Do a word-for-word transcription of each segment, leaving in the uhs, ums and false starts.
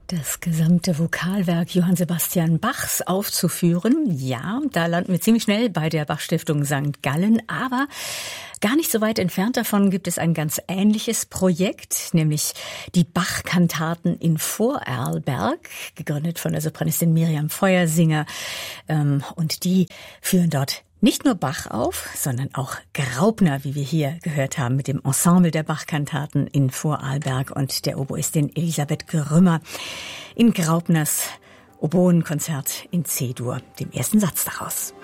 Das gesamte Vokalwerk Johann Sebastian Bachs aufzuführen. Ja, da landen wir ziemlich schnell bei der Bach-Stiftung Sankt Gallen. Aber gar nicht so weit entfernt davon gibt es ein ganz ähnliches Projekt, nämlich die Bach-Kantaten in Vorarlberg, gegründet von der Sopranistin Miriam Feuersinger. Und die führen dort nicht nur Bach auf, sondern auch Graupner, wie wir hier gehört haben, mit dem Ensemble der Bach-Kantaten in Vorarlberg und der Oboistin Elisabeth Grümmer in Graupners Oboenkonzert in C-Dur, dem ersten Satz daraus.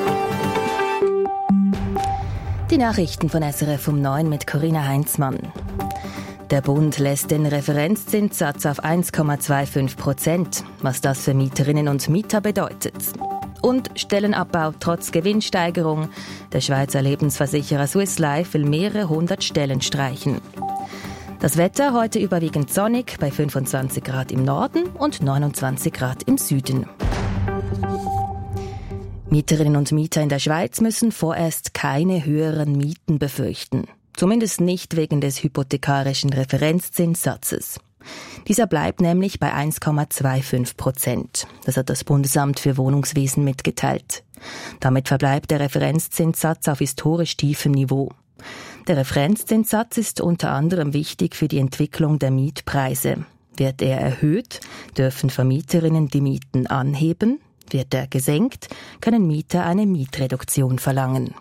Die Nachrichten von S R F um neun mit Corinna Heinzmann. Der Bund lässt den Referenzzinssatz auf eins Komma fünfundzwanzig Prozent, was das für Mieterinnen und Mieter bedeutet. Und Stellenabbau trotz Gewinnsteigerung. Der Schweizer Lebensversicherer Swiss Life will mehrere hundert Stellen streichen. Das Wetter heute überwiegend sonnig bei fünfundzwanzig Grad im Norden und neunundzwanzig Grad im Süden. Mieterinnen und Mieter in der Schweiz müssen vorerst keine höheren Mieten befürchten. Zumindest nicht wegen des hypothekarischen Referenzzinssatzes. Dieser bleibt nämlich bei eins Komma fünfundzwanzig Prozent. Das hat das Bundesamt für Wohnungswesen mitgeteilt. Damit verbleibt der Referenzzinssatz auf historisch tiefem Niveau. Der Referenzzinssatz ist unter anderem wichtig für die Entwicklung der Mietpreise. Wird er erhöht, dürfen Vermieterinnen die Mieten anheben. Wird er gesenkt, können Mieter eine Mietreduktion verlangen.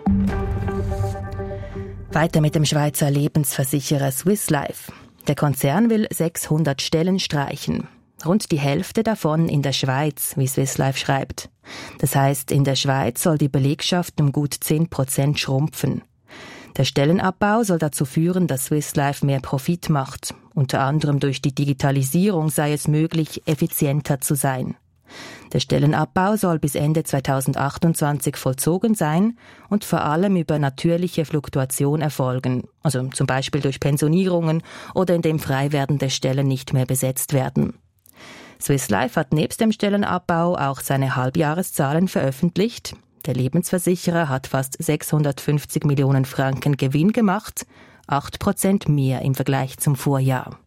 Weiter mit dem Schweizer Lebensversicherer Swiss Life. Der Konzern will sechshundert Stellen streichen. Rund die Hälfte davon in der Schweiz, wie Swiss Life schreibt. Das heißt, in der Schweiz soll die Belegschaft um gut zehn Prozent schrumpfen. Der Stellenabbau soll dazu führen, dass Swiss Life mehr Profit macht. Unter anderem durch die Digitalisierung sei es möglich, effizienter zu sein. Der Stellenabbau soll bis Ende zweitausendachtundzwanzig vollzogen sein und vor allem über natürliche Fluktuation erfolgen, also zum Beispiel durch Pensionierungen oder indem frei werdende Stellen nicht mehr besetzt werden. Swiss Life hat nebst dem Stellenabbau auch seine Halbjahreszahlen veröffentlicht. Der Lebensversicherer hat fast sechshundertfünfzig Millionen Franken Gewinn gemacht, acht Prozent mehr im Vergleich zum Vorjahr.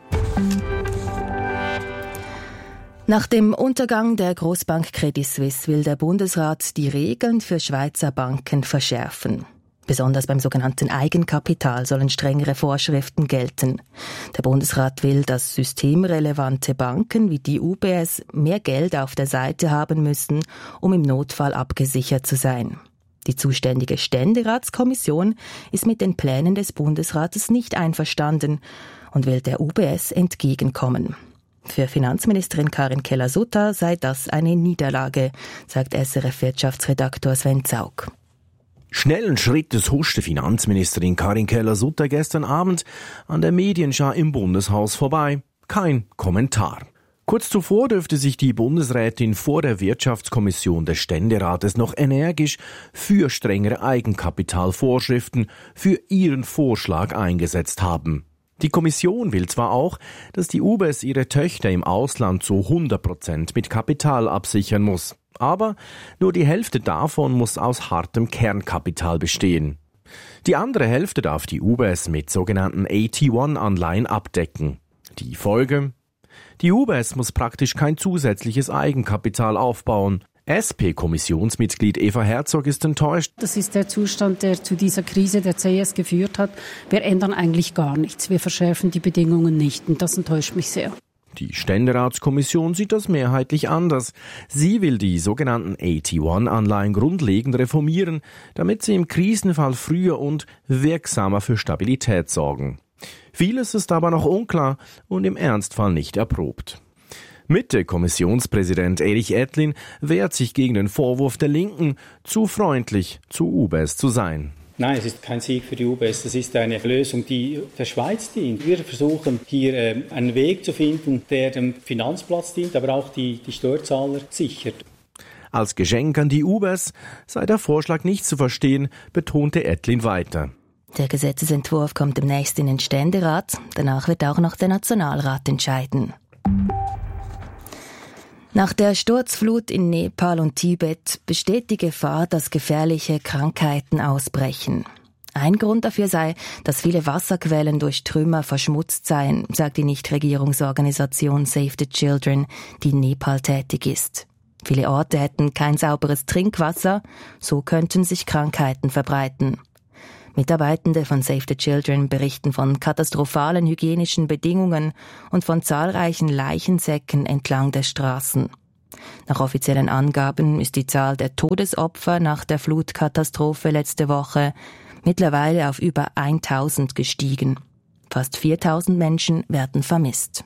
Nach dem Untergang der Großbank Credit Suisse will der Bundesrat die Regeln für Schweizer Banken verschärfen. Besonders beim sogenannten Eigenkapital sollen strengere Vorschriften gelten. Der Bundesrat will, dass systemrelevante Banken wie die U B S mehr Geld auf der Seite haben müssen, um im Notfall abgesichert zu sein. Die zuständige Ständeratskommission ist mit den Plänen des Bundesrates nicht einverstanden und will der U B S entgegenkommen. Für Finanzministerin Karin Keller-Sutter sei das eine Niederlage, sagt S R F-Wirtschaftsredaktor Sven Zaug. Schnellen Schrittes huschte Finanzministerin Karin Keller-Sutter gestern Abend an der Medienschau im Bundeshaus vorbei. Kein Kommentar. Kurz zuvor dürfte sich die Bundesrätin vor der Wirtschaftskommission des Ständerates noch energisch für strengere Eigenkapitalvorschriften für ihren Vorschlag eingesetzt haben. Die Kommission will zwar auch, dass die U B S ihre Töchter im Ausland zu hundert Prozent mit Kapital absichern muss. Aber nur die Hälfte davon muss aus hartem Kernkapital bestehen. Die andere Hälfte darf die U B S mit sogenannten A T eins Anleihen abdecken. Die Folge? Die U B S muss praktisch kein zusätzliches Eigenkapital aufbauen. S P-Kommissionsmitglied Eva Herzog ist enttäuscht. Das ist der Zustand, der zu dieser Krise der C S geführt hat. Wir ändern eigentlich gar nichts. Wir verschärfen die Bedingungen nicht. Und das enttäuscht mich sehr. Die Ständeratskommission sieht das mehrheitlich anders. Sie will die sogenannten A T eins Anleihen grundlegend reformieren, damit sie im Krisenfall früher und wirksamer für Stabilität sorgen. Vieles ist aber noch unklar und im Ernstfall nicht erprobt. Mitte-Kommissionspräsident Erich Ettlin wehrt sich gegen den Vorwurf der Linken, zu freundlich zu U B S zu sein. Nein, es ist kein Sieg für die U B S, das ist eine Lösung, die der Schweiz dient. Wir versuchen hier äh, einen Weg zu finden, der dem Finanzplatz dient, aber auch die, die Steuerzahler sichert. Als Geschenk an die U B S sei der Vorschlag nicht zu verstehen, betonte Ettlin weiter. Der Gesetzesentwurf kommt demnächst in den Ständerat, danach wird auch noch der Nationalrat entscheiden. Nach der Sturzflut in Nepal und Tibet besteht die Gefahr, dass gefährliche Krankheiten ausbrechen. Ein Grund dafür sei, dass viele Wasserquellen durch Trümmer verschmutzt seien, sagt die Nichtregierungsorganisation Save the Children, die in Nepal tätig ist. Viele Orte hätten kein sauberes Trinkwasser, so könnten sich Krankheiten verbreiten. Mitarbeitende von Save the Children berichten von katastrophalen hygienischen Bedingungen und von zahlreichen Leichensäcken entlang der Straßen. Nach offiziellen Angaben ist die Zahl der Todesopfer nach der Flutkatastrophe letzte Woche mittlerweile auf über tausend gestiegen. Fast viertausend Menschen werden vermisst.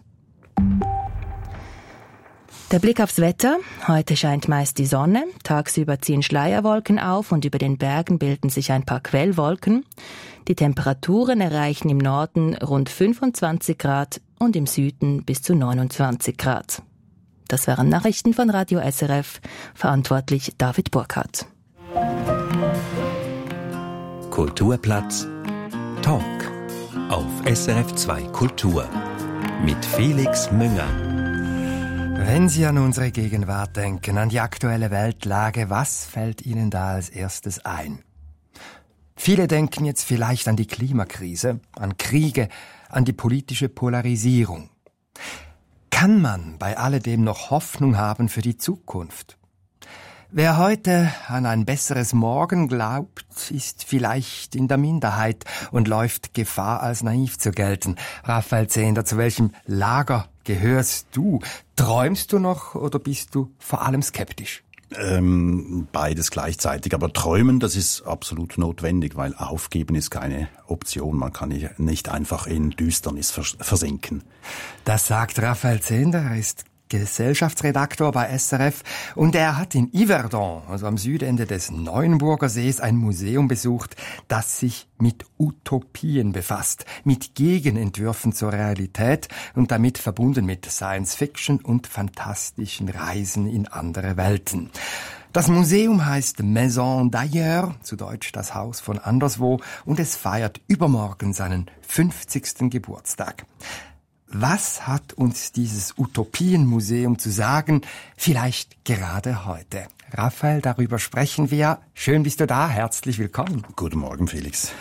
Der Blick aufs Wetter. Heute scheint meist die Sonne. Tagsüber ziehen Schleierwolken auf und über den Bergen bilden sich ein paar Quellwolken. Die Temperaturen erreichen im Norden rund fünfundzwanzig Grad und im Süden bis zu neunundzwanzig Grad. Das waren Nachrichten von Radio S R F. Verantwortlich David Burkhardt. Kulturplatz Talk auf S R F zwei Kultur mit Felix Münger. Wenn Sie an unsere Gegenwart denken, an die aktuelle Weltlage, was fällt Ihnen da als erstes ein? Viele denken jetzt vielleicht an die Klimakrise, an Kriege, an die politische Polarisierung. Kann man bei alledem noch Hoffnung haben für die Zukunft? Wer heute an ein besseres Morgen glaubt, ist vielleicht in der Minderheit und läuft Gefahr, als naiv zu gelten. Raphael Zehnder, zu welchem Lager gehörst du? Träumst du noch oder bist du vor allem skeptisch? Ähm, beides gleichzeitig. Aber träumen, das ist absolut notwendig, weil aufgeben ist keine Option. Man kann nicht einfach in Düsternis versinken. Das sagt Raphael Zehnder, er ist Gesellschaftsredaktor bei S R F und er hat in Yverdon, also am Südende des Neuenburger Sees, ein Museum besucht, das sich mit Utopien befasst, mit Gegenentwürfen zur Realität und damit verbunden mit Science-Fiction und fantastischen Reisen in andere Welten. Das Museum heißt Maison d'Ailleurs, zu Deutsch das Haus von anderswo, und es feiert übermorgen seinen fünfzigsten Geburtstag. Was hat uns dieses Utopienmuseum zu sagen, vielleicht gerade heute? Raphael, darüber sprechen wir. Schön bist du da, herzlich willkommen. Guten Morgen, Felix.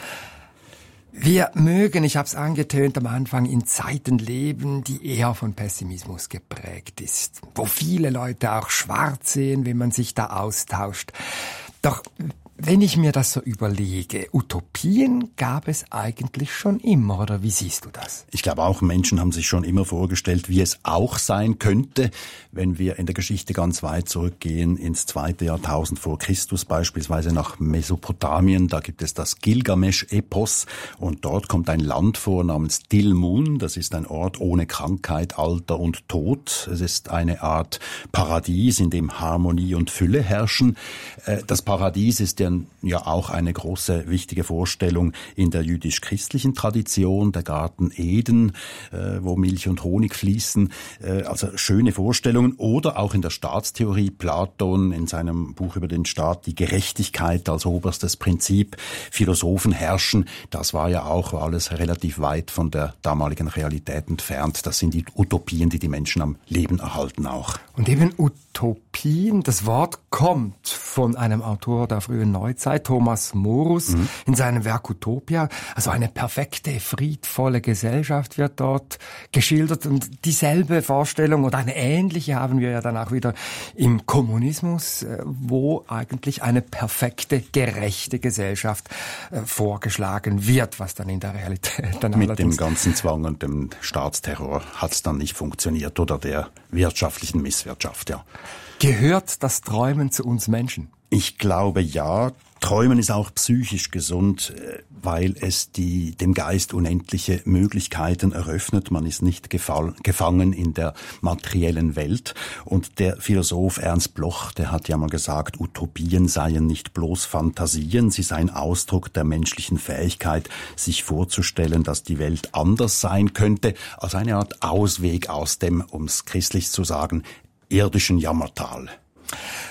Wir mögen, ich habe es angetönt am Anfang, in Zeiten leben, die eher von Pessimismus geprägt ist, wo viele Leute auch schwarz sehen, wenn man sich da austauscht. Doch wenn ich mir das so überlege, Utopien gab es eigentlich schon immer, oder wie siehst du das? Ich glaube auch, Menschen haben sich schon immer vorgestellt, wie es auch sein könnte, wenn wir in der Geschichte ganz weit zurückgehen, ins zweite Jahrtausend vor Christus, beispielsweise nach Mesopotamien. Da gibt es das Gilgamesch-Epos und dort kommt ein Land vor namens Dilmun. Das ist ein Ort ohne Krankheit, Alter und Tod. Es ist eine Art Paradies, in dem Harmonie und Fülle herrschen. Das Paradies ist der ja auch eine große, wichtige Vorstellung in der jüdisch-christlichen Tradition, der Garten Eden, äh, wo Milch und Honig fließen, äh, also schöne Vorstellungen. Oder auch in der Staatstheorie, Platon in seinem Buch über den Staat, die Gerechtigkeit als oberstes Prinzip, Philosophen herrschen, das war ja auch alles relativ weit von der damaligen Realität entfernt. Das sind die Utopien, die die Menschen am Leben erhalten auch. Und eben Utopien, das Wort kommt von einem Autor der frühen Neuzeit, Thomas Morus, mhm. in seinem Werk Utopia. Also eine perfekte, friedvolle Gesellschaft wird dort geschildert und dieselbe Vorstellung oder eine ähnliche haben wir ja dann auch wieder im Kommunismus, wo eigentlich eine perfekte, gerechte Gesellschaft äh, vorgeschlagen wird, was dann in der Realität dann mit dem ganzen Zwang und dem Staatsterror hat es dann nicht funktioniert oder der wirtschaftlichen Misswirtschaft, ja. Gehört das Träumen zu uns Menschen? Ich glaube, ja. Träumen ist auch psychisch gesund, weil es die, dem Geist unendliche Möglichkeiten eröffnet. Man ist nicht gefall, gefangen in der materiellen Welt. Und der Philosoph Ernst Bloch, der hat ja mal gesagt, Utopien seien nicht bloß Fantasien, sie seien Ausdruck der menschlichen Fähigkeit, sich vorzustellen, dass die Welt anders sein könnte, als eine Art Ausweg aus dem, um es christlich zu sagen, irdischen Jammertal.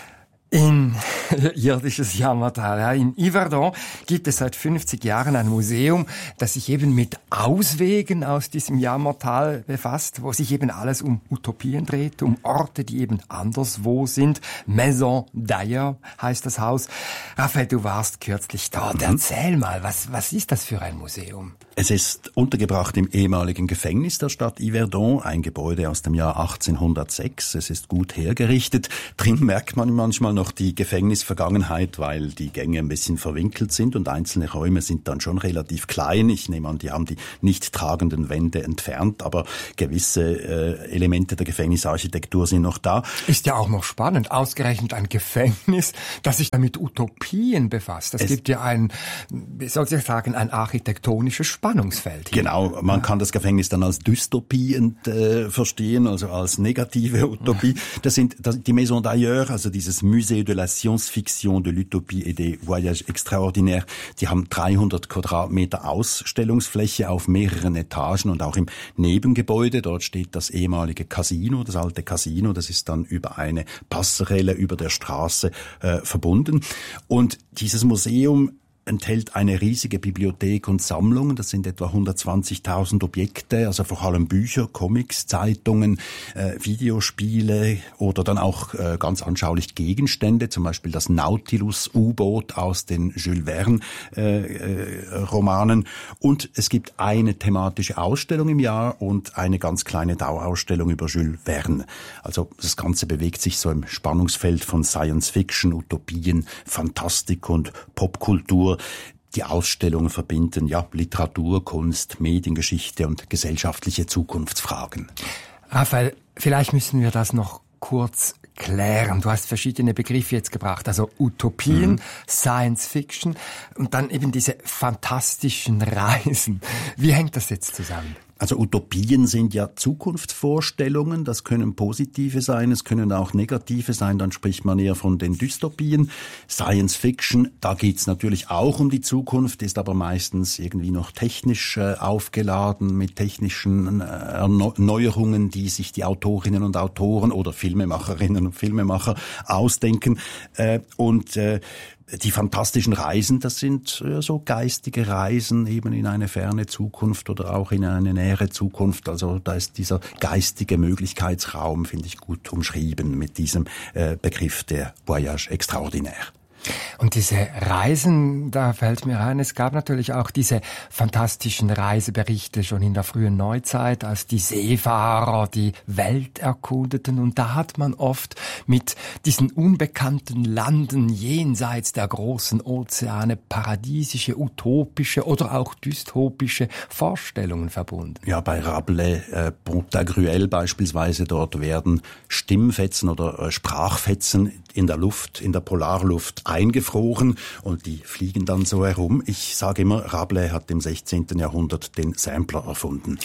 In irdisches Jammertal, ja, in Yverdon gibt es seit fünfzig Jahren ein Museum, das sich eben mit Auswegen aus diesem Jammertal befasst, wo sich eben alles um Utopien dreht, um Orte, die eben anderswo sind. Maison d'ailleurs heißt das Haus. Raphael, du warst kürzlich dort. Erzähl mal, was, was ist das für ein Museum? Es ist untergebracht im ehemaligen Gefängnis der Stadt Yverdon, ein Gebäude aus dem Jahr achtzehnhundertsechs. Es ist gut hergerichtet. Drin merkt man manchmal noch die Gefängnisvergangenheit, weil die Gänge ein bisschen verwinkelt sind und einzelne Räume sind dann schon relativ klein. Ich nehme an, die haben die nicht tragenden Wände entfernt, aber gewisse äh, Elemente der Gefängnisarchitektur sind noch da. Ist ja auch noch spannend, ausgerechnet ein Gefängnis, das sich damit Utopien befasst. Es, es gibt ja ein, wie soll ich sagen, ein architektonisches Spannungsfeld hier. Genau, man kann das Gefängnis dann als Dystopie ent, äh, verstehen, also als negative Utopie. Das sind das, die Maison d'ailleurs, also dieses Musée de la Science-Fiction, de l'Utopie et des Voyages Extraordinaires, die haben dreihundert Quadratmeter Ausstellungsfläche auf mehreren Etagen und auch im Nebengebäude. Dort steht das ehemalige Casino, das alte Casino, das ist dann über eine Passerelle über der Straße äh, verbunden. Und dieses Museum enthält eine riesige Bibliothek und Sammlungen. Das sind etwa hundertzwanzigtausend Objekte, also vor allem Bücher, Comics, Zeitungen, äh, Videospiele oder dann auch äh, ganz anschaulich Gegenstände, zum Beispiel das Nautilus-U-Boot aus den Jules Verne äh, äh, Romanen. Und es gibt eine thematische Ausstellung im Jahr und eine ganz kleine Dauerausstellung über Jules Verne. Also das Ganze bewegt sich so im Spannungsfeld von Science-Fiction, Utopien, Fantastik und Popkultur. Die Ausstellungen verbinden ja Literatur, Kunst, Mediengeschichte und gesellschaftliche Zukunftsfragen. Raphael, vielleicht müssen wir das noch kurz klären. Du hast verschiedene Begriffe jetzt gebracht, also Utopien, mhm. Science Fiction und dann eben diese fantastischen Reisen. Wie hängt das jetzt zusammen? Also Utopien sind ja Zukunftsvorstellungen, das können positive sein, es können auch negative sein, dann spricht man eher von den Dystopien. Science Fiction, da geht's natürlich auch um die Zukunft, ist aber meistens irgendwie noch technisch äh, aufgeladen mit technischen äh, Erneuerungen, die sich die Autorinnen und Autoren oder Filmemacherinnen und Filmemacher ausdenken. Äh, und äh, Die fantastischen Reisen, das sind äh, so geistige Reisen eben in eine ferne Zukunft oder auch in eine nähere Zukunft. Also da ist dieser geistige Möglichkeitsraum, finde ich, gut umschrieben mit diesem äh, Begriff der Voyage Extraordinaire. Und diese Reisen, da fällt mir ein, es gab natürlich auch diese fantastischen Reiseberichte schon in der frühen Neuzeit, als die Seefahrer die Welt erkundeten. Und da hat man oft mit diesen unbekannten Landen jenseits der großen Ozeane paradiesische, utopische oder auch dystopische Vorstellungen verbunden. Ja, bei Rabelais, äh, Pantagruel beispielsweise, dort werden Stimmfetzen oder äh, Sprachfetzen in der Luft, in der Polarluft eingefroren und die fliegen dann so herum. Ich sage immer, Rabelais hat im sechzehnten Jahrhundert den Sampler erfunden.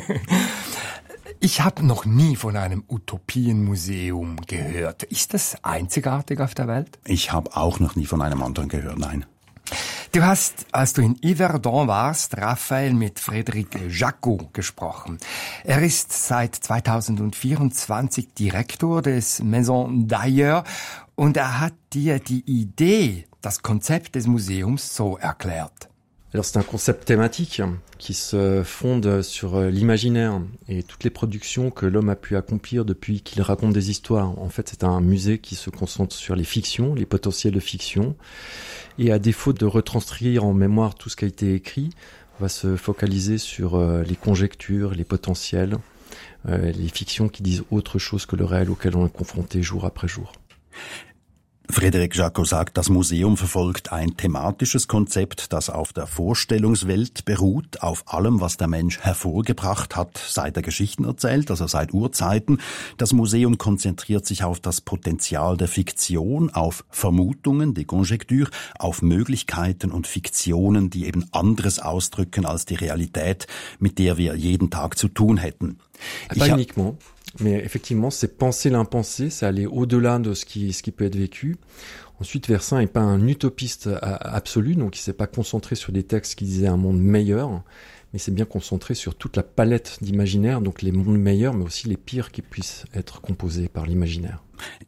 Ich habe noch nie von einem Utopienmuseum gehört. Ist das einzigartig auf der Welt? Ich habe auch noch nie von einem anderen gehört, nein. Du hast, als du in Yverdon warst, Raphael, mit Frédéric Jacot gesprochen. Er ist seit zweitausendvierundzwanzig Direktor des Maison d'ailleurs und er hat dir die Idee, das Konzept des Museums so erklärt. Alors c'est un concept thématique qui se fonde sur l'imaginaire et toutes les productions que l'homme a pu accomplir depuis qu'il raconte des histoires. En fait, c'est un musée qui se concentre sur les fictions, les potentiels de fiction. Et à défaut de retranscrire en mémoire tout ce qui a été écrit, on va se focaliser sur les conjectures, les potentiels, les fictions qui disent autre chose que le réel auquel on est confronté jour après jour. Frédéric Jacot sagt, das Museum verfolgt ein thematisches Konzept, das auf der Vorstellungswelt beruht, auf allem, was der Mensch hervorgebracht hat, seit er Geschichten erzählt, also seit Urzeiten. Das Museum konzentriert sich auf das Potenzial der Fiktion, auf Vermutungen, die Conjecture, auf Möglichkeiten und Fiktionen, die eben anderes ausdrücken als die Realität, mit der wir jeden Tag zu tun hätten. Pas uniquement. Mais effectivement, c'est penser l'impensé, c'est aller au-delà de ce qui, ce qui peut être vécu. Ensuite, Versin n'est pas un utopiste absolu, donc il ne s'est pas concentré sur des textes qui disaient un monde meilleur, mais c'est bien concentré sur toute la palette d'imaginaire, donc les mondes meilleurs, mais aussi les pires qui puissent être composés par l'imaginaire.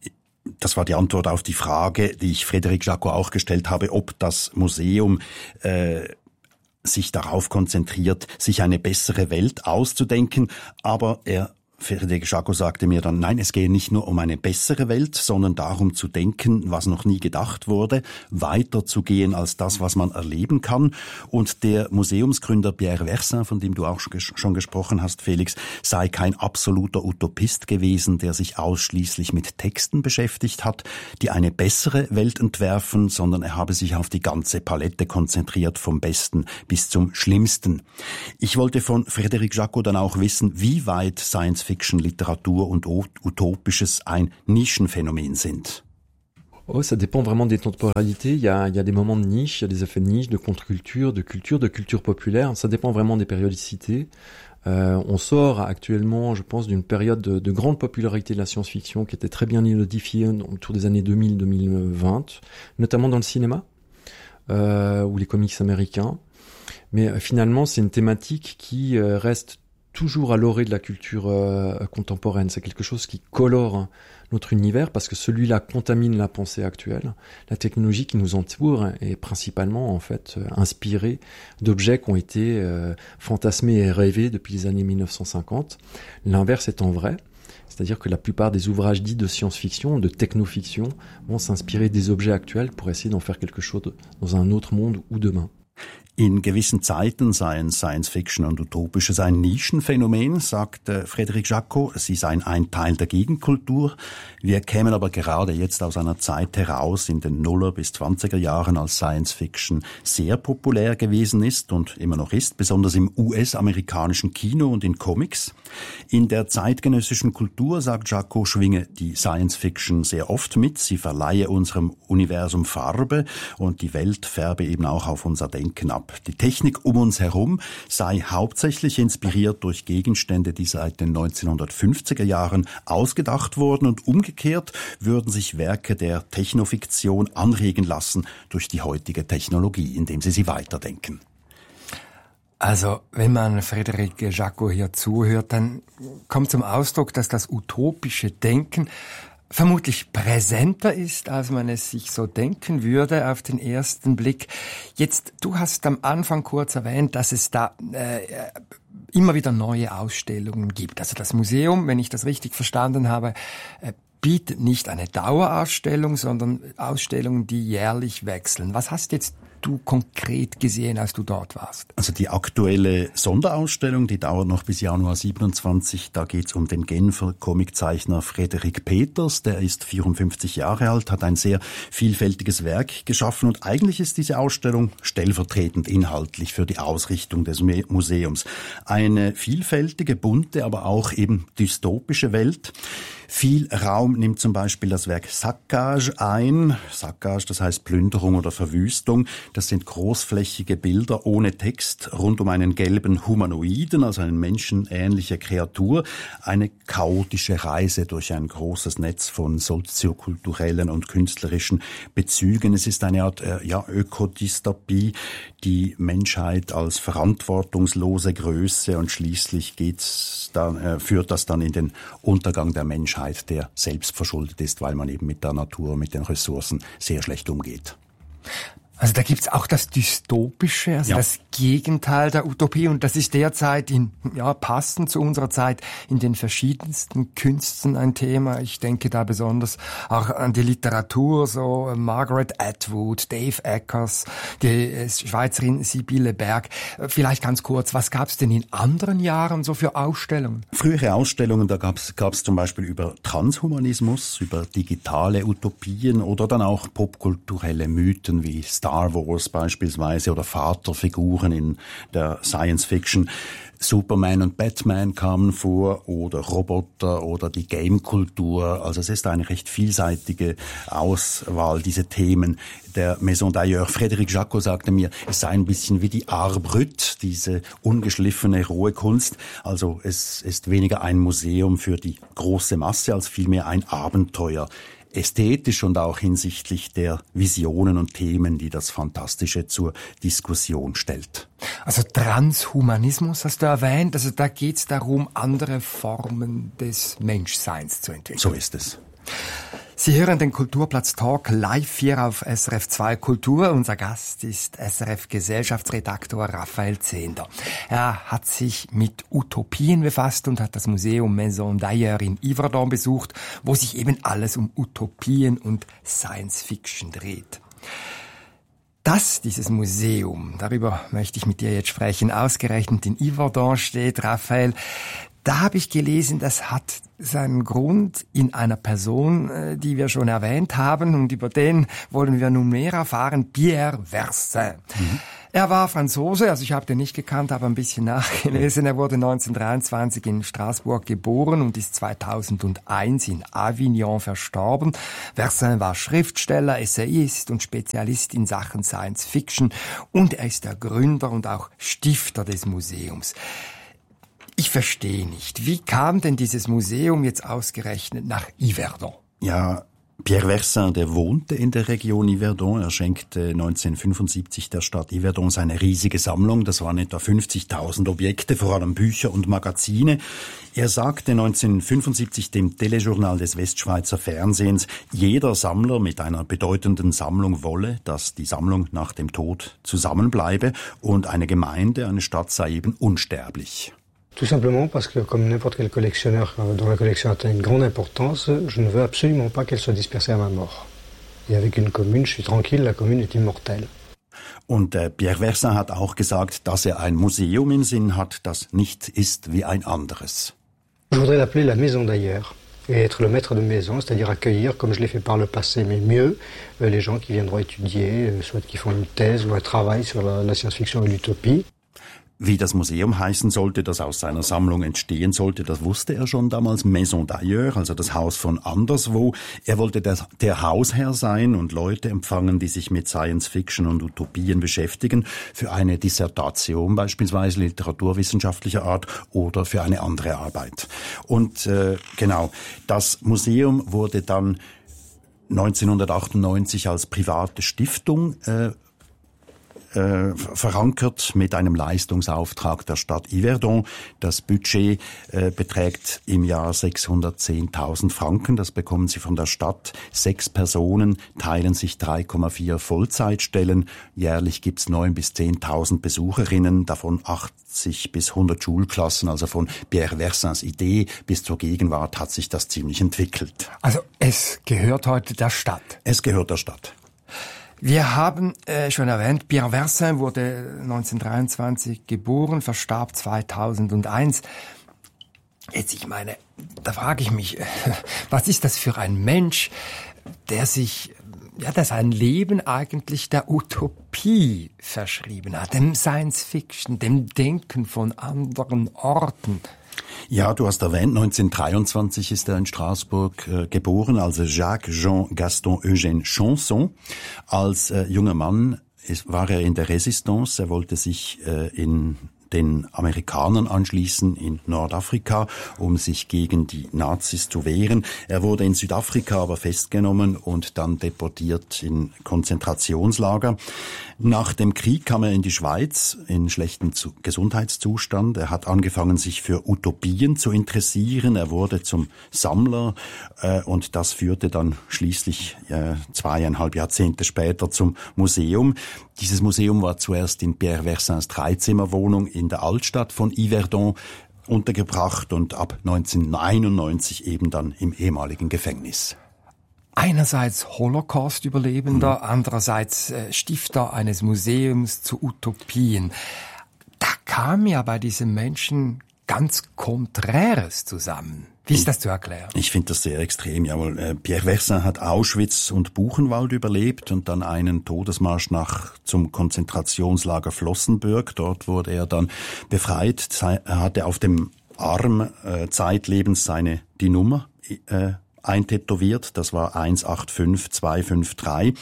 Das war die Antwort auf die Frage, die ich Frédéric Jacot auch gestellt habe, ob das Museum äh, sich darauf konzentriert, sich eine bessere Welt auszudenken. Aber er Frédéric Jacot sagte mir dann, nein, es gehe nicht nur um eine bessere Welt, sondern darum zu denken, was noch nie gedacht wurde, weiterzugehen als das, was man erleben kann. Und der Museumsgründer Pierre Versin, von dem du auch schon gesprochen hast, Felix, sei kein absoluter Utopist gewesen, der sich ausschließlich mit Texten beschäftigt hat, die eine bessere Welt entwerfen, sondern er habe sich auf die ganze Palette konzentriert, vom Besten bis zum Schlimmsten. Ich wollte von Frédéric Jacot dann auch wissen, wie weit Science Fiction, Literatur und Utopisches ein Nischenphänomen sind. Oh, ça dépend vraiment des temporalités. Il y a, il y a des moments de niche, il y a des effets de niche, de contre-culture, de culture, de culture populaire. Ça dépend vraiment des périodicités. Euh, on sort actuellement, je pense, d'une période de, de grande popularité de la science-fiction qui était très bien identifiée autour des années deux mille à deux mille vingt, notamment dans le cinéma euh, ou les comics américains. Mais euh, finalement, c'est une thématique qui euh, reste toujours à l'orée de la culture euh, contemporaine. C'est quelque chose qui colore hein, notre univers parce que celui-là contamine la pensée actuelle. La technologie qui nous entoure est principalement en fait euh, inspirée d'objets qui ont été euh, fantasmés et rêvés depuis les années mille neuf cent cinquante. L'inverse étant vrai, c'est-à-dire que la plupart des ouvrages dits de science-fiction, de technofiction, vont s'inspirer des objets actuels pour essayer d'en faire quelque chose dans un autre monde ou demain. In gewissen Zeiten seien Science-Fiction und Utopisches ein Nischenphänomen, sagt äh, Frédéric Jacot. Sie seien ein Teil der Gegenkultur. Wir kämen aber gerade jetzt aus einer Zeit heraus in den Nuller bis zwanziger Jahren, als Science-Fiction sehr populär gewesen ist und immer noch ist, besonders im U S-amerikanischen Kino und in Comics. In der zeitgenössischen Kultur, sagt Jacot, schwinge die Science-Fiction sehr oft mit. Sie verleihe unserem Universum Farbe und die Welt färbe eben auch auf unser Denken ab. Die Technik um uns herum sei hauptsächlich inspiriert durch Gegenstände, die seit den neunzehnhundertfünfziger Jahren ausgedacht wurden, und umgekehrt würden sich Werke der Technofiktion anregen lassen durch die heutige Technologie, indem sie sie weiterdenken. Also, wenn man Frédéric Jacot hier zuhört, dann kommt zum Ausdruck, dass das utopische Denken vermutlich präsenter ist, als man es sich so denken würde auf den ersten Blick. Jetzt, du hast am Anfang kurz erwähnt, dass es da äh, immer wieder neue Ausstellungen gibt. Also das Museum, wenn ich das richtig verstanden habe, äh, bietet nicht eine Dauerausstellung, sondern Ausstellungen, die jährlich wechseln. Was hast jetzt du konkret gesehen, als du dort warst? Also die aktuelle Sonderausstellung, die dauert noch bis Januar siebenundzwanzig. Da geht's um den Genfer Comiczeichner Frederik Peters. Der ist vierundfünfzig Jahre alt, hat ein sehr vielfältiges Werk geschaffen, und eigentlich ist diese Ausstellung stellvertretend inhaltlich für die Ausrichtung des Museums. Eine vielfältige, bunte, aber auch eben dystopische Welt. Viel Raum nimmt zum Beispiel das Werk Saccage ein. Saccage, das heißt Plünderung oder Verwüstung. Das sind großflächige Bilder ohne Text rund um einen gelben Humanoiden, also eine menschenähnliche Kreatur. Eine chaotische Reise durch ein großes Netz von soziokulturellen und künstlerischen Bezügen. Es ist eine Art äh, ja, Ökodystopie, die Menschheit als verantwortungslose Größe, und schließlich geht's dann, äh, führt das dann in den Untergang der Menschheit, der selbst verschuldet ist, weil man eben mit der Natur, mit den Ressourcen sehr schlecht umgeht. Also da gibt's auch das Dystopische, also ja. Das Gegenteil der Utopie, und das ist derzeit in, ja, passend zu unserer Zeit in den verschiedensten Künsten ein Thema. Ich denke da besonders auch an die Literatur, so Margaret Atwood, Dave Eckers, die Schweizerin Sibylle Berg. Vielleicht ganz kurz, was gab's denn in anderen Jahren so für Ausstellungen? Frühere Ausstellungen, da gab's gab's zum Beispiel über Transhumanismus, über digitale Utopien oder dann auch popkulturelle Mythen wie Star Wars beispielsweise oder Vaterfiguren in der Science Fiction. Superman und Batman kamen vor, oder Roboter oder die Game-Kultur. Also es ist eine recht vielseitige Auswahl, diese Themen der Maison d'Ailleurs. Frédéric Jacot sagte mir, es sei ein bisschen wie die Art Brut, diese ungeschliffene, rohe Kunst. Also es ist weniger ein Museum für die große Masse als vielmehr ein Abenteuer. Ästhetisch und auch hinsichtlich der Visionen und Themen, die das Fantastische zur Diskussion stellt. Also Transhumanismus hast du erwähnt, also da geht's darum, andere Formen des Menschseins zu entwickeln. So ist es. Sie hören den Kulturplatz Talk live hier auf S R F zwei Kultur. Unser Gast ist S R F-Gesellschaftsredaktor Raphael Zehnder. Er hat sich mit Utopien befasst und hat das Museum Maison d'Ailleurs in Yverdon besucht, wo sich eben alles um Utopien und Science-Fiction dreht. Dass dieses Museum, darüber möchte ich mit dir jetzt sprechen, ausgerechnet in Yverdon steht, Raphael, da habe ich gelesen, das hat seinen Grund in einer Person, die wir schon erwähnt haben, und über den wollen wir nun mehr erfahren, Pierre Versin. Mhm. Er war Franzose, also ich habe den nicht gekannt, habe ein bisschen nachgelesen. Er wurde neunzehnhundertdreiundzwanzig in Straßburg geboren und ist zweitausendeins in Avignon verstorben. Versin war Schriftsteller, Essayist und Spezialist in Sachen Science Fiction, und er ist der Gründer und auch Stifter des Museums. Ich verstehe nicht, wie kam denn dieses Museum jetzt ausgerechnet nach Yverdon? Ja, Pierre Versin, der wohnte in der Region Yverdon. Er schenkte neunzehnhundertfünfundsiebzig der Stadt Yverdon seine riesige Sammlung. Das waren etwa fünfzigtausend Objekte, vor allem Bücher und Magazine. Er sagte neunzehnhundertfünfundsiebzig dem Telejournal des Westschweizer Fernsehens, jeder Sammler mit einer bedeutenden Sammlung wolle, dass die Sammlung nach dem Tod zusammenbleibe, und eine Gemeinde, eine Stadt sei eben unsterblich. Tout simplement parce que, comme n'importe quel collectionneur dont la collection atteint une grande importance, je ne veux absolument pas qu'elle soit dispersée à ma mort. Et avec une commune, je suis tranquille, la commune est immortelle. Und äh, Pierre Versin hat auch gesagt, dass er ein Museum im Sinn hat, das nicht ist wie ein anderes. Je voudrais l'appeler la Maison d'Ailleurs et être le maître de maison, c'est-à-dire accueillir, comme je l'ai fait par le passé, mais mieux, euh, les gens qui viendront étudier, euh, soit qui font une thèse ou un travail sur la, la science-fiction et l'utopie. Wie das Museum heißen sollte, das aus seiner Sammlung entstehen sollte, das wusste er schon damals. Maison d'Ailleurs, also das Haus von anderswo. Er wollte der, der Hausherr sein und Leute empfangen, die sich mit Science Fiction und Utopien beschäftigen, für eine Dissertation beispielsweise literaturwissenschaftlicher Art oder für eine andere Arbeit. Und äh, genau, das Museum wurde dann neunzehnhundertachtundneunzig als private Stiftung äh, Äh, verankert mit einem Leistungsauftrag der Stadt Yverdon. Das Budget äh, beträgt im Jahr sechshundertzehntausend Franken. Das bekommen sie von der Stadt. Sechs Personen teilen sich drei Komma vier Vollzeitstellen. Jährlich gibt's neun bis zehntausend Besucherinnen, davon achtzig bis hundert Schulklassen. Also von Pierre Versins Idee bis zur Gegenwart hat sich das ziemlich entwickelt. Also es gehört heute der Stadt. Es gehört der Stadt. Wir haben äh, schon erwähnt, Pierre Versin wurde neunzehnhundertdreiundzwanzig geboren, verstarb zweitausendeins. Jetzt, ich meine, da frage ich mich, äh, was ist das für ein Mensch, der sich, ja, der sein Leben eigentlich der Utopie verschrieben hat, dem Science Fiction, dem Denken von anderen Orten. Ja, du hast erwähnt, neunzehnhundertdreiundzwanzig ist er in Straßburg äh, geboren, also Jacques Jean Gaston Eugène Chanson. Als äh, junger Mann ist, war er in der Resistance, er wollte sich äh, in den Amerikanern anschließen in Nordafrika, um sich gegen die Nazis zu wehren. Er wurde in Südafrika aber festgenommen und dann deportiert in Konzentrationslager. Nach dem Krieg kam er in die Schweiz in schlechtem Gesundheitszustand. Er hat angefangen, sich für Utopien zu interessieren. Er wurde zum Sammler äh, und das führte dann schließlich äh, zweieinhalb Jahrzehnte später zum Museum. Dieses Museum war zuerst in Pierre Versins Dreizimmerwohnung in der Altstadt von Yverdon untergebracht und ab neunzehnhunderteinundneunzig eben dann im ehemaligen Gefängnis. Einerseits Holocaust-Überlebender, mhm. andererseits äh, Stifter eines Museums zu Utopien. Da kam ja bei diesem Menschen ganz Konträres zusammen. Wie ist das zu erklären? Ich finde das sehr extrem. Jawohl, äh, Pierre Versin hat Auschwitz und Buchenwald überlebt und dann einen Todesmarsch nach zum Konzentrationslager Flossenbürg. Dort wurde er dann befreit. Er hatte auf dem Arm äh, zeitlebens seine die Nummer äh, eintätowiert. Das war eins acht fünf zwei fünf drei.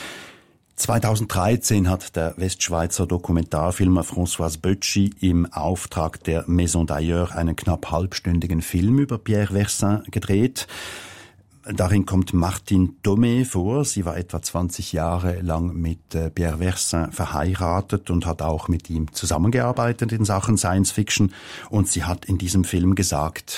zweitausenddreizehn hat der Westschweizer Dokumentarfilmer François Bötschi im Auftrag der Maison d'Ailleurs einen knapp halbstündigen Film über Pierre Versin gedreht. Darin kommt Martine Thomé vor. Sie war etwa zwanzig Jahre lang mit Pierre Versin verheiratet und hat auch mit ihm zusammengearbeitet in Sachen Science Fiction. Und sie hat in diesem Film gesagt: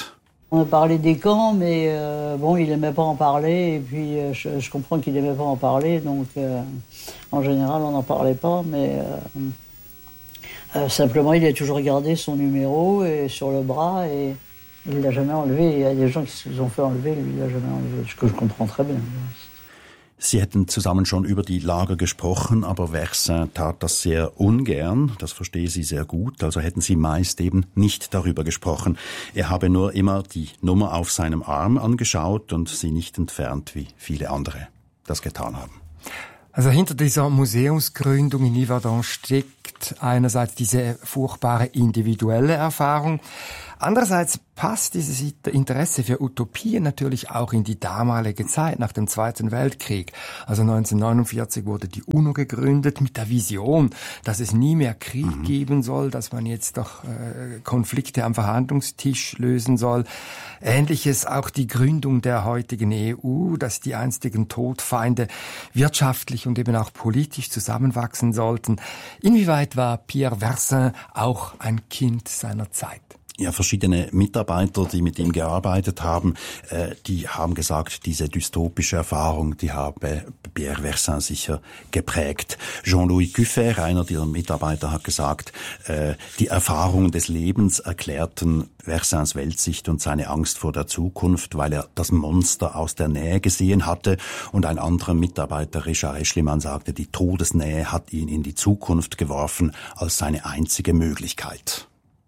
On a parlé des camps, mais euh, bon, il aimait pas en parler, et puis euh, je, je comprends qu'il aimait pas en parler, donc euh, en général on n'en parlait pas, mais euh, euh, simplement il a toujours gardé son numéro et, sur le bras et il l'a jamais enlevé. Il y a des gens qui se l'ont fait enlever, lui il l'a jamais enlevé, ce que je comprends très bien. Sie hätten zusammen schon über die Lager gesprochen, aber Versin tat das sehr ungern. Das verstehe sie sehr gut. Also hätten sie meist eben nicht darüber gesprochen. Er habe nur immer die Nummer auf seinem Arm angeschaut und sie nicht entfernt, wie viele andere das getan haben. Also hinter dieser Museumsgründung in Yverdon steckt einerseits diese furchtbare individuelle Erfahrung. Andererseits passt dieses Interesse für Utopien natürlich auch in die damalige Zeit nach dem Zweiten Weltkrieg. Also neunzehnhundertneunundvierzig wurde die UNO gegründet mit der Vision, dass es nie mehr Krieg mhm. geben soll, dass man jetzt doch äh, Konflikte am Verhandlungstisch lösen soll. Ähnliches auch die Gründung der heutigen E U, dass die einstigen Todfeinde wirtschaftlich und eben auch politisch zusammenwachsen sollten. Inwieweit war Pierre Versin auch ein Kind seiner Zeit? Ja, verschiedene Mitarbeiter, die mit ihm gearbeitet haben, äh, die haben gesagt, diese dystopische Erfahrung, die habe Pierre Versin sicher geprägt. Jean-Louis Cuffet, einer dieser Mitarbeiter, hat gesagt, äh, die Erfahrungen des Lebens erklärten Versins Weltsicht und seine Angst vor der Zukunft, weil er das Monster aus der Nähe gesehen hatte. Und ein anderer Mitarbeiter, Richard Eschlimann, sagte, die Todesnähe hat ihn in die Zukunft geworfen als seine einzige Möglichkeit.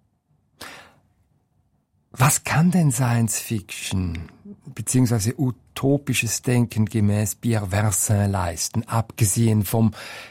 Was kann denn Science Fiction bzw. utopisches Denken gemäß Pierre Versin leisten, abgesehen vom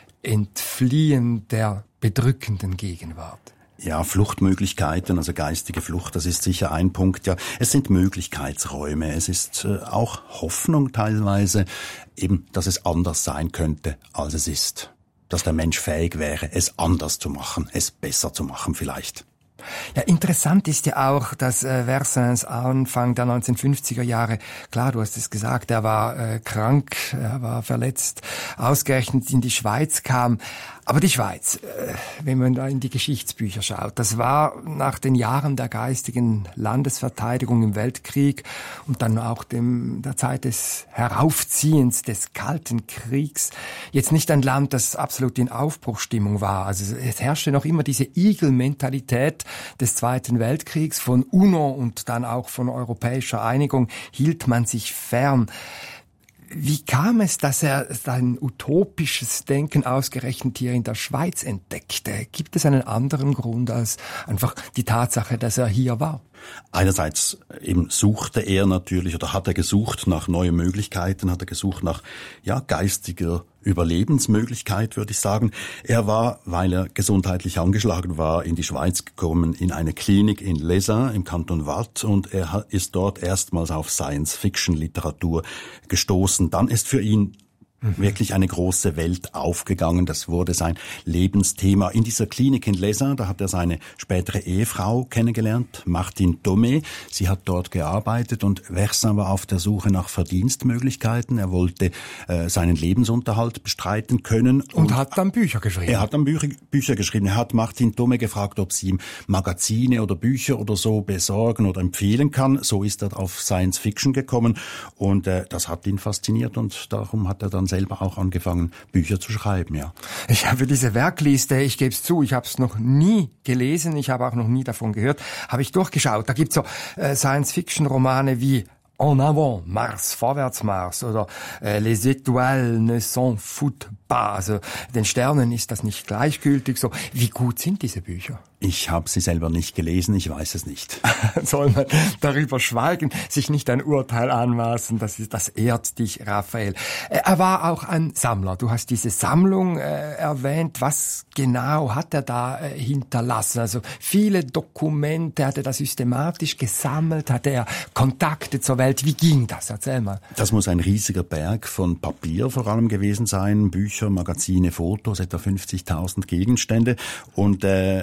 Entfliehen der bedrückenden Gegenwart? Ja, Fluchtmöglichkeiten, also geistige Flucht, das ist sicher ein Punkt. Ja, es sind Möglichkeitsräume, es ist äh, auch Hoffnung teilweise, eben, dass es anders sein könnte, als es ist. Dass der Mensch fähig wäre, es anders zu machen, es besser zu machen vielleicht. Ja, interessant ist ja auch, dass äh, Versins Anfang der neunzehnhundertfünfziger Jahre, klar, du hast es gesagt, er war äh, krank, er war verletzt, ausgerechnet in die Schweiz kam. Aber die Schweiz, äh, wenn man da in die Geschichtsbücher schaut, das war nach den Jahren der geistigen Landesverteidigung im Weltkrieg und dann auch dem der Zeit des Heraufziehens des Kalten Kriegs jetzt nicht ein Land, das absolut in Aufbruchsstimmung war. Also es herrschte noch immer diese Igel-Mentalität des Zweiten Weltkriegs. Von UNO und dann auch von europäischer Einigung hielt man sich fern. Wie kam es, dass er sein utopisches Denken ausgerechnet hier in der Schweiz entdeckte? Gibt es einen anderen Grund als einfach die Tatsache, dass er hier war? Einerseits eben suchte er natürlich oder hat er gesucht nach neuen Möglichkeiten, hat er gesucht nach ja geistiger Überlebensmöglichkeit, würde ich sagen. Er war, weil er gesundheitlich angeschlagen war, in die Schweiz gekommen, in eine Klinik in Les Uns im Kanton Waadt, und er ist dort erstmals auf Science-Fiction-Literatur gestoßen. Dann ist für ihn wirklich eine große Welt aufgegangen. Das wurde sein Lebensthema. In dieser Klinik in Les Uns, da hat er seine spätere Ehefrau kennengelernt, Martine Thomé. Sie hat dort gearbeitet und Versin war auf der Suche nach Verdienstmöglichkeiten. Er wollte äh, seinen Lebensunterhalt bestreiten können. Und, und hat dann Bücher geschrieben. Er hat dann Bücher, Bücher geschrieben. Er hat Martine Thomé gefragt, ob sie ihm Magazine oder Bücher oder so besorgen oder empfehlen kann. So ist er auf Science Fiction gekommen und äh, das hat ihn fasziniert und darum hat er dann selber auch angefangen, Bücher zu schreiben, ja. Ich habe diese Werkliste, ich gebe es zu, ich habe es noch nie gelesen, ich habe auch noch nie davon gehört, habe ich durchgeschaut. Da gibt es so äh, Science-Fiction-Romane wie En avant, Mars, vorwärts Mars oder äh, Les étoiles ne s'en foutent pas. Also den Sternen ist das nicht gleichgültig. So, wie gut sind diese Bücher? Ich habe sie selber nicht gelesen, ich weiß es nicht. Soll man darüber schweigen, sich nicht ein Urteil anmaßen, das, ist, das ehrt dich, Raphael. Er war auch ein Sammler. Du hast diese Sammlung äh, erwähnt. Was genau hat er da äh, hinterlassen? Also viele Dokumente, hat er da systematisch gesammelt? Hatte er Kontakte zur Welt? Wie ging das? Erzähl mal. Das muss ein riesiger Berg von Papier vor allem gewesen sein. Bücher, Magazine, Fotos, etwa fünfzigtausend Gegenstände. Und äh,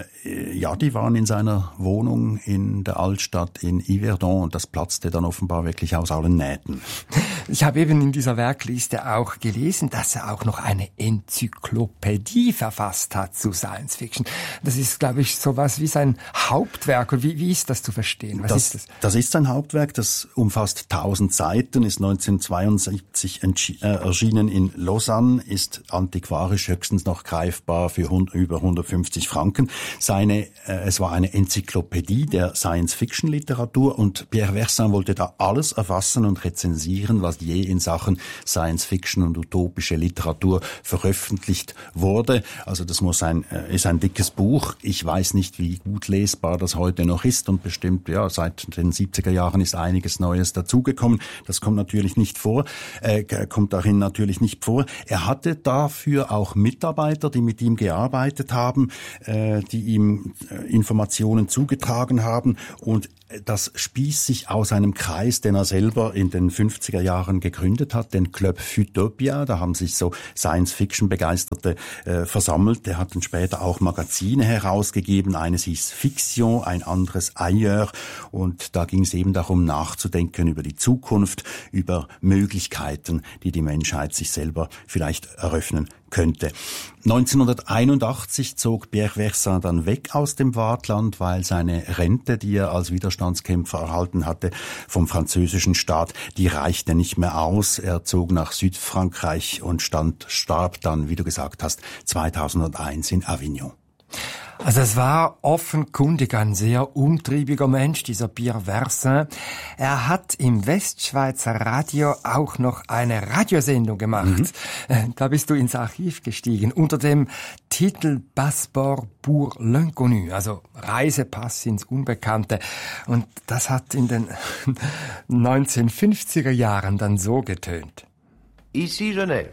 ja, die waren in seiner Wohnung in der Altstadt in Yverdon und das platzte dann offenbar wirklich aus allen Nähten. Ich habe eben in dieser Werkliste auch gelesen, dass er auch noch eine Enzyklopädie verfasst hat zu Science Fiction. Das ist, glaube ich, sowas wie sein Hauptwerk. Wie, wie ist das zu verstehen? Was das, ist das? Das ist sein Hauptwerk, das umfasst tausend Seiten, ist neunzehnhundertzweiundsiebzig äh, erschienen in Lausanne, ist antiquarisch höchstens noch greifbar für hund, über hundertfünfzig Franken. Seine, äh, es war eine Enzyklopädie der Science-Fiction-Literatur und Pierre Versin wollte da alles erfassen und rezensieren, was je in Sachen Science-Fiction und utopische Literatur veröffentlicht wurde. Also das muss ein, äh, ist ein dickes Buch. Ich weiß nicht, wie gut lesbar das heute noch ist und bestimmt, ja, seit den siebziger Jahren ist einiges Neues dazugekommen. Das kommt natürlich nicht vor, äh, kommt darin natürlich nicht vor. Er hatte dafür auch Mitarbeiter, die mit ihm gearbeitet haben, äh, die ihm äh, Informationen zugetragen haben und das spießt sich aus einem Kreis, den er selber in den fünfziger Jahren gegründet hat, den Club Futopia. Da haben sich so Science-Fiction-Begeisterte äh, versammelt. Der hat dann später auch Magazine herausgegeben. Eines hieß Fiction, ein anderes Ailleurs. Und da ging es eben darum, nachzudenken über die Zukunft, über Möglichkeiten, die die Menschheit sich selber vielleicht eröffnen könnte. neunzehnhunderteinundachtzig zog Pierre Versin dann weg aus dem Waadtland, weil seine Rente, die er als Widerstandskämpfer erhalten hatte vom französischen Staat, die reichte nicht mehr aus. Er zog nach Südfrankreich und stand, starb dann, wie du gesagt hast, zweitausendeins in Avignon. Also es war offenkundig ein sehr umtriebiger Mensch, dieser Pierre Versin. Er hat im Westschweizer Radio auch noch eine Radiosendung gemacht. Mhm. Da bist du ins Archiv gestiegen unter dem Titel Passeport pour l'inconnu, also Reisepass ins Unbekannte. Und das hat in den neunzehnhundertfünfziger Jahren dann so getönt. Ici Genève.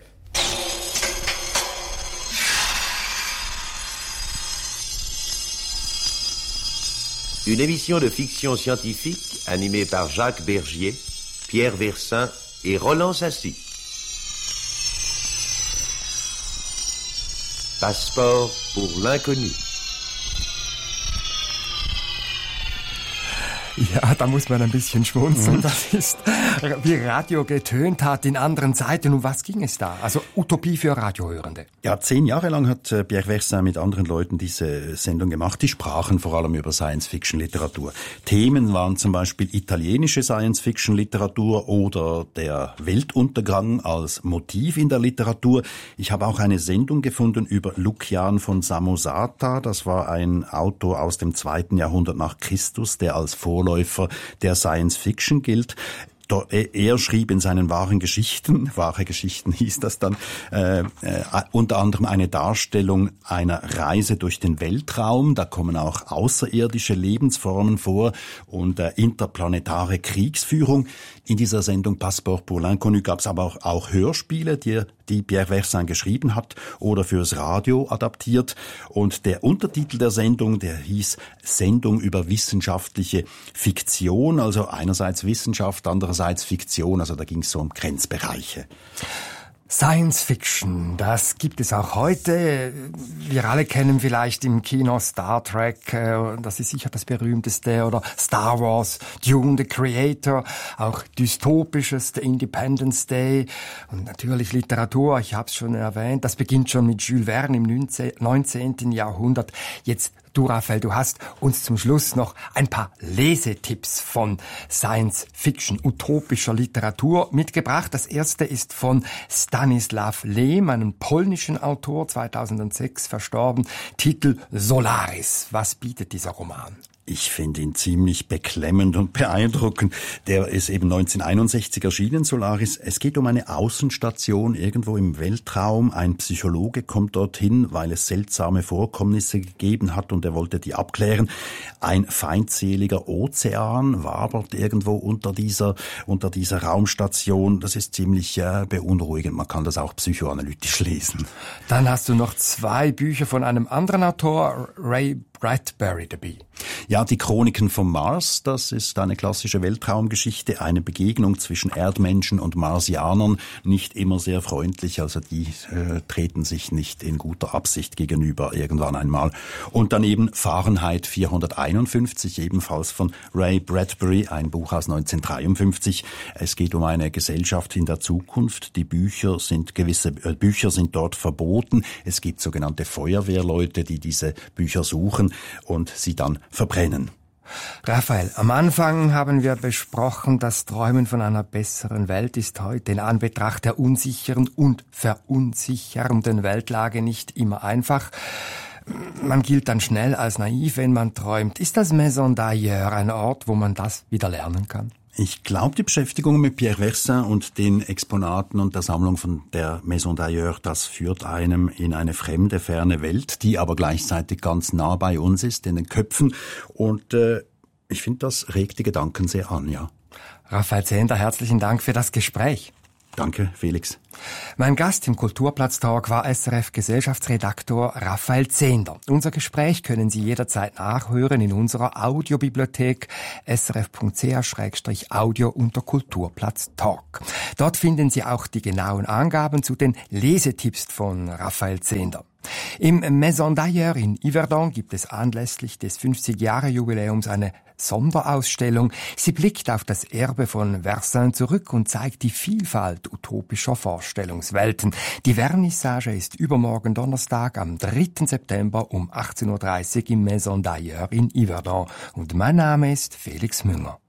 Une émission de fiction scientifique animée par Jacques Bergier, Pierre Versin et Roland Sassy. Passeport pour l'inconnu. Ja, da muss man ein bisschen schmunzeln. Das ist, wie Radio getönt hat in anderen Zeiten. Um was ging es da? Also Utopie für Radiohörende. Ja, zehn Jahre lang hat Pierre Versin mit anderen Leuten diese Sendung gemacht. Die sprachen vor allem über Science-Fiction-Literatur. Themen waren zum Beispiel italienische Science-Fiction-Literatur oder der Weltuntergang als Motiv in der Literatur. Ich habe auch eine Sendung gefunden über Lukian von Samosata. Das war ein Autor aus dem zweiten Jahrhundert nach Christus, der als Vorläufer der Science Fiction gilt. Er schrieb in seinen wahren Geschichten, wahre Geschichten hieß das dann, äh, äh, unter anderem eine Darstellung einer Reise durch den Weltraum. Da kommen auch außerirdische Lebensformen vor und äh, interplanetare Kriegsführung. In dieser Sendung Passeport pour l'inconnu gab es aber auch, auch Hörspiele, die, die Pierre Versin geschrieben hat oder fürs Radio adaptiert. Und der Untertitel der Sendung, der hieß Sendung über wissenschaftliche Fiktion, also einerseits Wissenschaft, andererseits Fiktion, also da ging es so um Grenzbereiche. Science Fiction, das gibt es auch heute. Wir alle kennen vielleicht im Kino Star Trek, das ist sicher das berühmteste, oder Star Wars, Dune, The Creator, auch dystopisches, The Independence Day und natürlich Literatur, ich habe es schon erwähnt, das beginnt schon mit Jules Verne im neunzehnten Jahrhundert. Jetzt du, Raphael, du hast uns zum Schluss noch ein paar Lesetipps von Science-Fiction, utopischer Literatur mitgebracht. Das erste ist von Stanislaw Lem, einem polnischen Autor, zweitausendsechs verstorben. Titel Solaris. Was bietet dieser Roman? Ich finde ihn ziemlich beklemmend und beeindruckend. Der ist eben neunzehnhunderteinundsechzig erschienen, Solaris. Es geht um eine Außenstation irgendwo im Weltraum. Ein Psychologe kommt dorthin, weil es seltsame Vorkommnisse gegeben hat und er wollte die abklären. Ein feindseliger Ozean wabert irgendwo unter dieser, unter dieser Raumstation. Das ist ziemlich äh, beunruhigend. Man kann das auch psychoanalytisch lesen. Dann hast du noch zwei Bücher von einem anderen Autor, Ray Bradbury dabei. Ja, die Chroniken vom Mars, das ist eine klassische Weltraumgeschichte, eine Begegnung zwischen Erdmenschen und Marsianern, nicht immer sehr freundlich, also die äh, treten sich nicht in guter Absicht gegenüber irgendwann einmal. Und daneben Fahrenheit vierhunderteinundfünfzig, ebenfalls von Ray Bradbury, ein Buch aus neunzehnhundertdreiundfünfzig. Es geht um eine Gesellschaft in der Zukunft. Die Bücher sind gewisse äh, Bücher sind dort verboten. Es gibt sogenannte Feuerwehrleute, die diese Bücher suchen und sie dann verbrennen. Raphael, am Anfang haben wir besprochen, das Träumen von einer besseren Welt ist heute in Anbetracht der unsicheren und verunsichernden Weltlage nicht immer einfach. Man gilt dann schnell als naiv, wenn man träumt. Ist das Maison d'Ailleurs ein Ort, wo man das wieder lernen kann? Ich glaube, die Beschäftigung mit Pierre Versin und den Exponaten und der Sammlung von der Maison d'Ailleurs, das führt einem in eine fremde, ferne Welt, die aber gleichzeitig ganz nah bei uns ist, in den Köpfen. Und äh, ich finde, das regt die Gedanken sehr an, ja. Raphael Zehnder, herzlichen Dank für das Gespräch. Danke, Felix. Mein Gast im Kulturplatz-Talk war S R F-Gesellschaftsredaktor Raphael Zehnder. Unser Gespräch können Sie jederzeit nachhören in unserer Audiobibliothek s r f punkt c h slash audio unter Kulturplatz-Talk. Dort finden Sie auch die genauen Angaben zu den Lesetipps von Raphael Zehnder. Im Maison d'Ailleurs in Yverdon gibt es anlässlich des fünfzig-Jahre-Jubiläums eine Sonderausstellung. Sie blickt auf das Erbe von Versin zurück und zeigt die Vielfalt utopischer Vorstellungswelten. Die Vernissage ist übermorgen Donnerstag am dritten September um achtzehn Uhr dreißig im Maison d'Ailleurs in Yverdon. Und mein Name ist Felix Münger.